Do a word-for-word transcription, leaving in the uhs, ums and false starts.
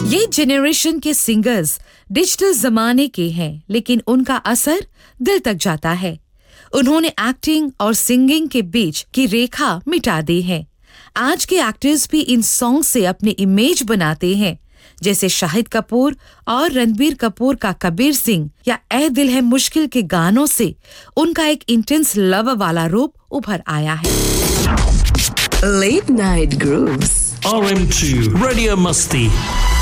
ये जनरेशन के singers digital जमाने के हैं, लेकिन उनका असर दिल तक जाता है। उन्होंने एक्टिंग और सिंगिंग के बीच की रेखा मिटा दी है। आज के एक्टर्स भी इन सॉन्ग से अपनी इमेज बनाते हैं, जैसे शाहिद कपूर और रणबीर कपूर का कबीर सिंह या ए दिल है मुश्किल के गानों से उनका एक इंटेंस लव वाला रूप उभर आया है। Late Night Grooves R M two Radio Musty